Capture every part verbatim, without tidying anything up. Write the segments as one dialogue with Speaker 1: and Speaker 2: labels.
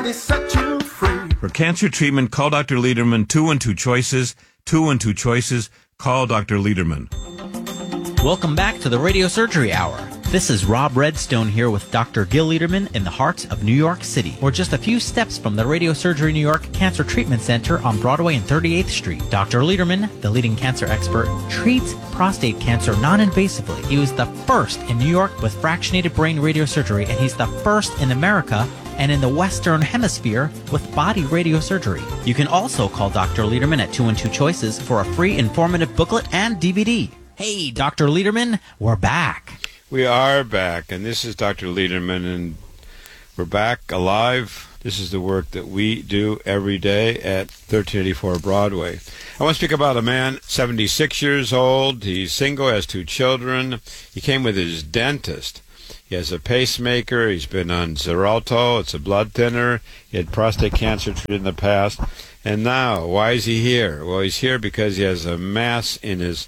Speaker 1: set you free.
Speaker 2: For cancer treatment, call Doctor Lederman. Two and two choices. Two and two choices. Call Doctor Lederman.
Speaker 3: Welcome back to the Radio Surgery Hour. This is Rob Redstone here with Doctor Gil Lederman in the heart of New York City. We're just a few steps from the Radio Surgery New York Cancer Treatment Center on Broadway and thirty-eighth Street. Doctor Lederman, the leading cancer expert, treats prostate cancer non-invasively. He was the first in New York with fractionated brain radiosurgery, and he's the first in America and in the Western Hemisphere with body radiosurgery. You can also call Doctor Lederman at two and two choices for a free informative booklet and D V D. Hey, Doctor Lederman, we're back.
Speaker 4: We are back, and this is Doctor Lederman, and we're back alive. This is the work that we do every day at thirteen eighty-four Broadway. I want to speak about a man, seventy-six years old. He's single, has two children. He came with his dentist. He has a pacemaker. He's been on Xarelto. It's a blood thinner. He had prostate cancer treated in the past. And now, why is he here? Well, he's here because he has a mass in his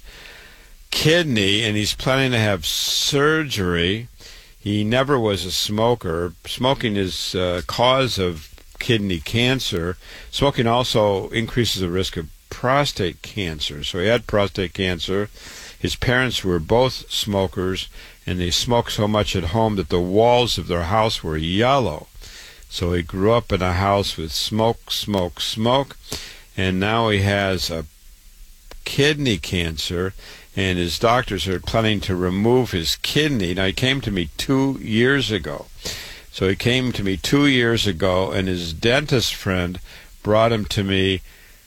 Speaker 4: kidney, and he's planning to have surgery. He never was a smoker. Smoking is a cause of kidney cancer. Smoking also increases the risk of prostate cancer. So he had prostate cancer. His parents were both smokers, and they smoked so much at home that the walls of their house were yellow. So he grew up in a house with smoke, smoke, smoke, and now he has a kidney cancer, and his doctors are planning to remove his kidney. Now, he came to me two years ago. So he came to me two years ago, and his dentist friend brought him to me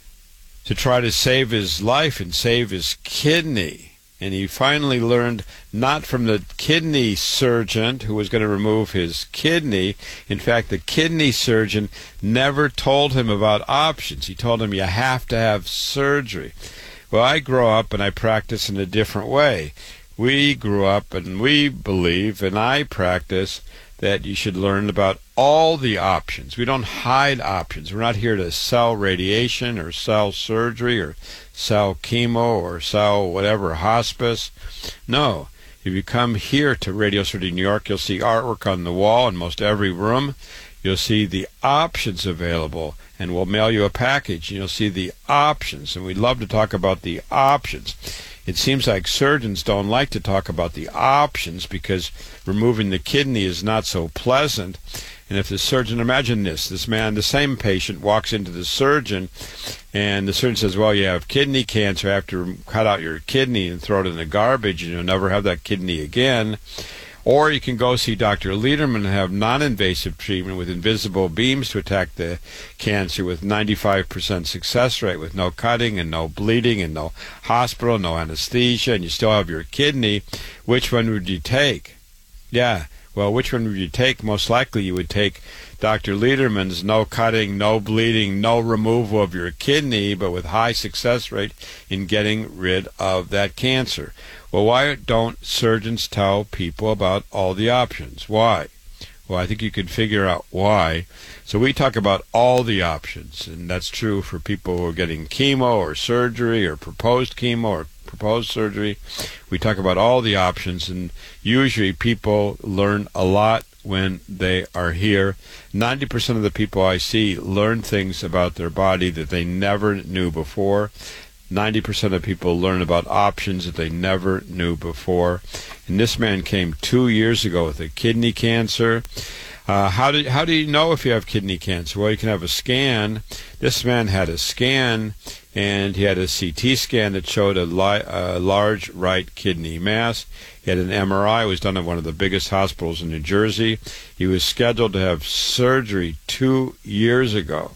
Speaker 4: to try to save his life and save his kidney. And he finally learned, not from the kidney surgeon who was going to remove his kidney. In fact, the kidney surgeon never told him about options. He told him, you have to have surgery. Well, I grew up and I practice in a different way. We grew up and we believe, and I practice, that you should learn about all the options. We don't hide options. We're not here to sell radiation or sell surgery or sell chemo or sell whatever, hospice. No. If you come here to Radio Surgery New York, you'll see artwork on the wall in most every room. You'll see the options available, and we'll mail you a package, and you'll see the options, and we'd love to talk about the options. It seems like surgeons don't like to talk about the options because removing the kidney is not so pleasant. And if the surgeon, imagine this, this man, the same patient, walks into the surgeon, and the surgeon says, well, you have kidney cancer. I have to cut out your kidney and throw it in the garbage, and you'll never have that kidney again. Or you can go see Doctor Lederman and have non-invasive treatment with invisible beams to attack the cancer with ninety-five percent success rate, with no cutting and no bleeding and no hospital, no anesthesia, and you still have your kidney. Which one would you take? Yeah, well, which one would you take? Most likely you would take Doctor Lederman's no cutting, no bleeding, no removal of your kidney, but with high success rate in getting rid of that cancer. Well, why don't surgeons tell people about all the options? Why? Well, I think you can figure out why. So we talk about all the options, and that's true for people who are getting chemo or surgery or proposed chemo or proposed surgery. We talk about all the options, and usually people learn a lot when they are here. ninety percent of the people I see learn things about their body that they never knew before. ninety percent of people learn about options that they never knew before. And this man came two years ago with a kidney cancer. Uh, how do how do you know if you have kidney cancer? Well, you can have a scan. This man had a scan, and he had a C T scan that showed a, li a large right kidney mass. He had an M R I. It was done at one of the biggest hospitals in New Jersey. He was scheduled to have surgery two years ago.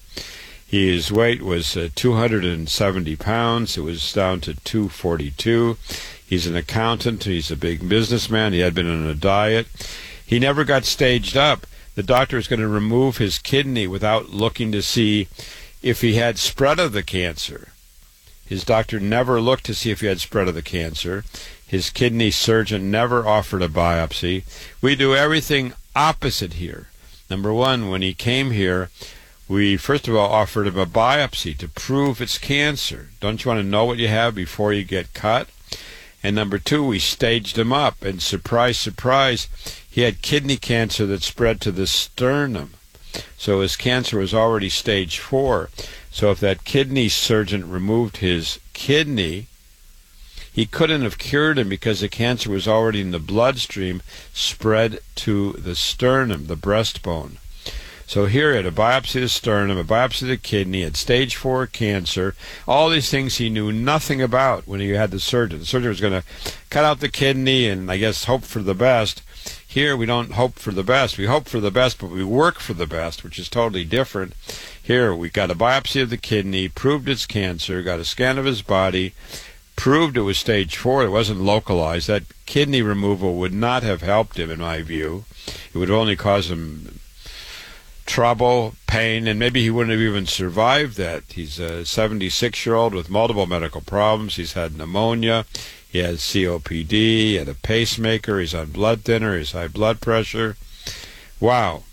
Speaker 4: His weight was uh, two hundred seventy pounds. It was down to two forty-two. He's an accountant. He's a big businessman. He had been on a diet. He never got staged up. The doctor is going to remove his kidney without looking to see if he had spread of the cancer. His doctor never looked to see if he had spread of the cancer. His kidney surgeon never offered a biopsy. We do everything opposite here. Number one, when he came here, we first of all offered him a biopsy to prove it's cancer. Don't you want to know what you have before you get cut? And number two, we staged him up, and surprise, surprise, he had kidney cancer that spread to the sternum. So his cancer was already stage four. So if that kidney surgeon removed his kidney, he couldn't have cured him because the cancer was already in the bloodstream, spread to the sternum, the breastbone. So here, at a biopsy of the sternum, a biopsy of the kidney, at stage four cancer, all these things he knew nothing about when he had the surgeon. The surgeon was going to cut out the kidney and, I guess, hope for the best. Here, we don't hope for the best. We hope for the best, but we work for the best, which is totally different. Here, we got a biopsy of the kidney, proved it's cancer, got a scan of his body, proved it was stage four. It wasn't localized. That kidney removal would not have helped him, in my view. It would only cause him trouble, pain, and maybe he wouldn't have even survived that. He's a seventy-six-year-old with multiple medical problems. He's had pneumonia. He has C O P D. He had a pacemaker. He's on blood thinner. He's high blood pressure. Wow.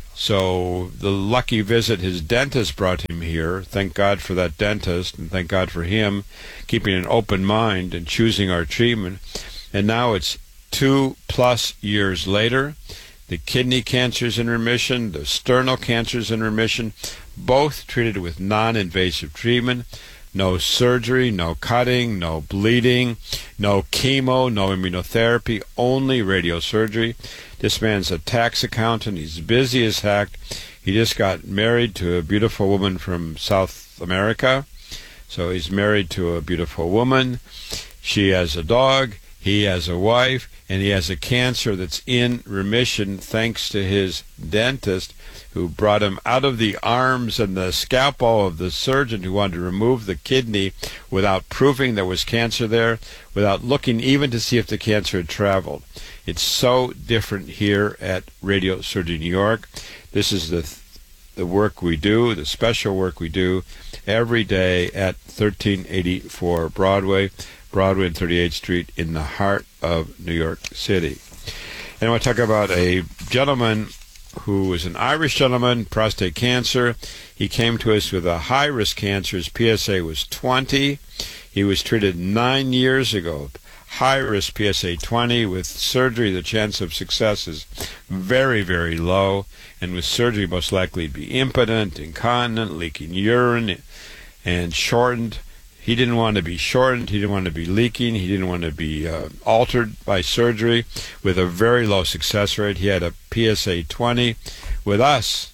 Speaker 4: So the lucky visit his dentist brought him here. Thank God for that dentist, and thank God for him keeping an open mind and choosing our treatment. And now it's two plus years later. The kidney cancer's in remission, the sternal cancer's in remission, both treated with non-invasive treatment. No surgery, no cutting, no bleeding, no chemo, no immunotherapy, only radiosurgery. This man's a tax accountant. He's busy as heck. He just got married to a beautiful woman from South America. So he's married to a beautiful woman. She has a dog. He has a wife. And he has a cancer that's in remission thanks to his dentist, who brought him out of the arms and the scalpel of the surgeon who wanted to remove the kidney without proving there was cancer there, without looking even to see if the cancer had traveled. It's so different here at Radio Surgery New York. This is the the work we do, the special work we do every day at thirteen eighty-four Broadway, Broadway and thirty-eighth Street in the heart of New York City. And I want to talk about a gentleman who was an Irish gentleman, prostate cancer. He came to us with a high-risk cancer. His P S A was twenty. He was treated nine years ago. High-risk P S A twenty. With surgery, the chance of success is very, very low. And with surgery, most likely to be impotent, incontinent, leaking urine, and shortened. He didn't want to be shortened. He didn't want to be leaking. He didn't want to be uh, altered by surgery. With a very low success rate, he had a P S A twenty. With us,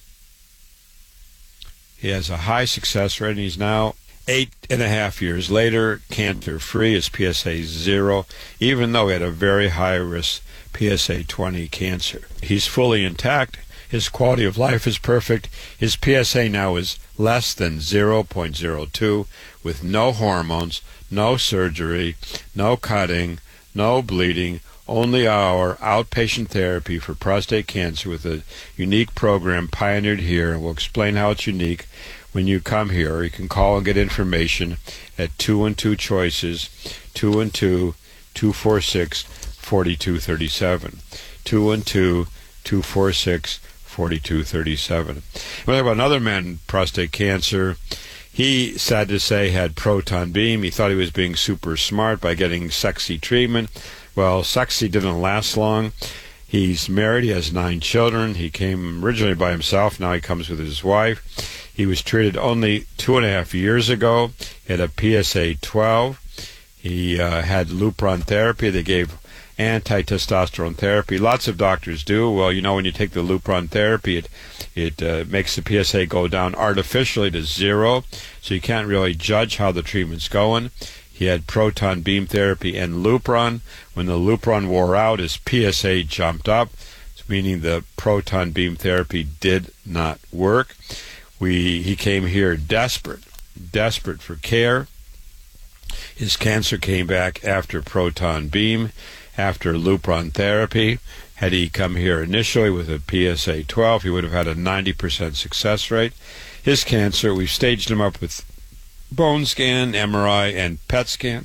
Speaker 4: he has a high success rate, and he's now eight and a half years later, cancer-free. His P S A zero, even though he had a very high-risk P S A twenty cancer. He's fully intact. His quality of life is perfect. His P S A now is less than zero point zero two, with no hormones, no surgery, no cutting, no bleeding, only our outpatient therapy for prostate cancer with a unique program pioneered here. And we'll explain how it's unique when you come here. You can call and get information at two one two choices, two one two, two four six, four two three seven, two one two, two four six, four two three seven. We'll talk about another man with prostate cancer. He, sad to say, had proton beam. He thought he was being super smart by getting sexy treatment. Well, sexy didn't last long. He's married. He has nine children. He came originally by himself. Now he comes with his wife. He was treated only two and a half years ago. He had a P S A twelve. He uh, had Lupron therapy. They gave anti-testosterone therapy. Lots of doctors do. Well, you know, when you take the Lupron therapy, it it uh, makes the P S A go down artificially to zero, so you can't really judge how the treatment's going. He had proton beam therapy and Lupron. When the Lupron wore out, his P S A jumped up, meaning the proton beam therapy did not work. We he came here desperate, desperate for care. His cancer came back after proton beam, after Lupron therapy. Had he come here initially with a P S A twelve, he would have had a ninety percent success rate. His cancer, we've staged him up with bone scan, M R I, and P E T scan.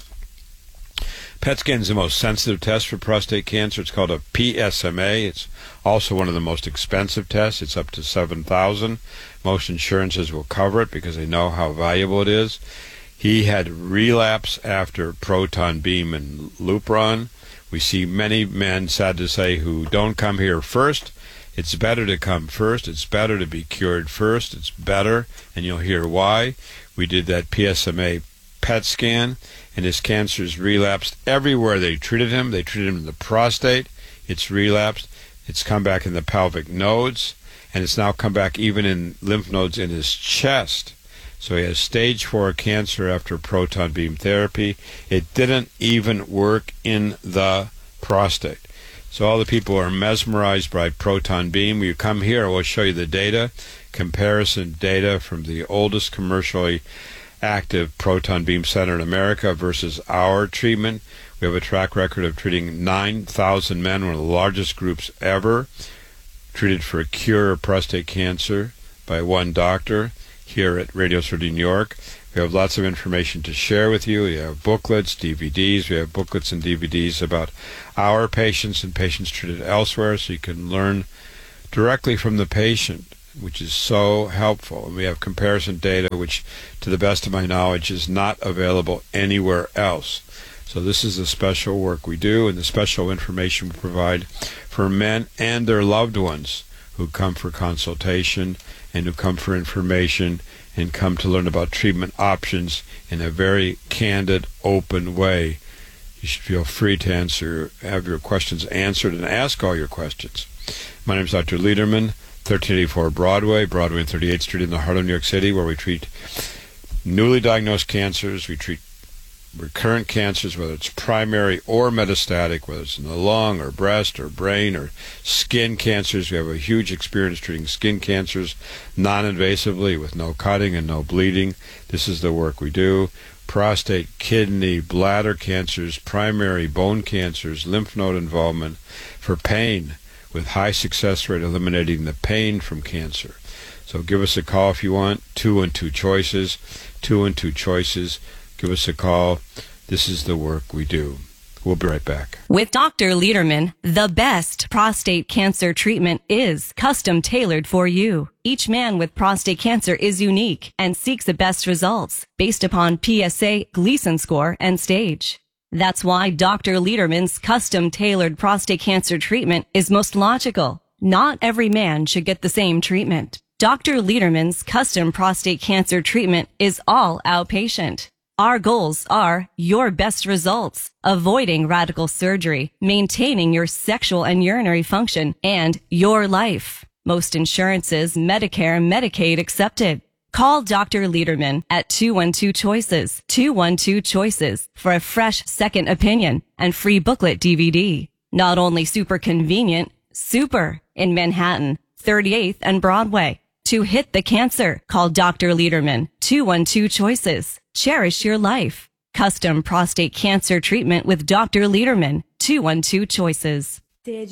Speaker 4: P E T scan is the most sensitive test for prostate cancer. It's called a P S M A. It's also one of the most expensive tests. It's up to seven thousand dollars. Most insurances will cover it because they know how valuable it is. He had relapse after proton beam and Lupron. We see many men, sad to say, who don't come here first, It's better to come first. It's better to be cured first. It's better, and you'll hear why. We did that P S M A P E T scan, and his cancer's relapsed everywhere they treated him. They treated him in the prostate. It's relapsed. It's come back in the pelvic nodes, and it's now come back even in lymph nodes in his chest. So he has stage four cancer after proton beam therapy. It didn't even work in the prostate. So all the people are mesmerized by proton beam. You come here, we'll show you the data, comparison data from the oldest commercially active proton beam center in America versus our treatment. We have a track record of treating nine thousand men, one of the largest groups ever, treated for a cure of prostate cancer by one doctor here at Radio Surgery New York. We have lots of information to share with you. We have booklets, D V Ds. We have booklets and D V Ds about our patients and patients treated elsewhere, so you can learn directly from the patient, which is so helpful. And we have comparison data, which, to the best of my knowledge, is not available anywhere else. So this is the special work we do and the special information we provide for men and their loved ones who come for consultation and who come for information and come to learn about treatment options in a very candid, open way. You should feel free to answer, have your questions answered, and ask all your questions. My name is Doctor Lederman, thirteen eighty-four Broadway, Broadway and thirty-eighth Street in the heart of New York City, where we treat newly diagnosed cancers. We treat recurrent cancers, whether it's primary or metastatic, whether it's in the lung or breast or brain or skin cancers. We have a huge experience treating skin cancers non-invasively with no cutting and no bleeding. This is the work we do. Prostate, kidney, bladder cancers, primary bone cancers, lymph node involvement for pain, with high success rate eliminating the pain from cancer. So give us a call if you want. Two and two choices. Two and two choices. Give us a call. This is the work we do. We'll be right back.
Speaker 1: With Doctor Lederman, the best prostate cancer treatment is custom tailored for you. Each man with prostate cancer is unique and seeks the best results based upon P S A, Gleason score, and stage. That's why Doctor Lederman's custom tailored prostate cancer treatment is most logical. Not every man should get the same treatment. Doctor Lederman's custom prostate cancer treatment is all outpatient. Our goals are your best results, avoiding radical surgery, maintaining your sexual and urinary function, and your life. Most insurances, Medicare, Medicaid accepted. Call Doctor Lederman at two one two choices, two one two choices for a fresh second opinion and free booklet D V D. Not only super convenient, super in Manhattan, thirty-eighth and Broadway. To hit the cancer, call Doctor Lederman, two one two choices. Cherish your life. Custom prostate cancer treatment with Doctor Lederman, two one two choices. Did